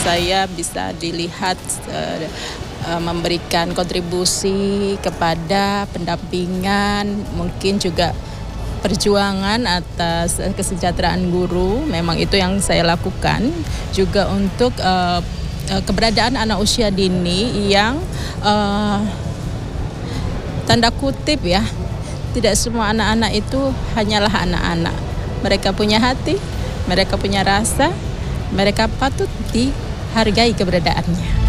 saya bisa dilihat memberikan kontribusi kepada pendampingan, mungkin juga perjuangan atas kesejahteraan guru. Memang itu yang saya lakukan, juga untuk keberadaan anak usia dini yang tanda kutip ya, tidak semua anak-anak itu hanyalah anak-anak. Mereka punya hati, mereka punya rasa, mereka patut dihargai keberadaannya.